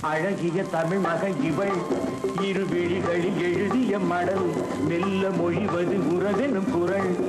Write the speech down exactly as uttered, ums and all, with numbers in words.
அழகிய தமிழ் மகள் இவள் இரு விழிகளில் எழுதிய மடல் மெல்ல மொழிவது உறவெனும் குரல்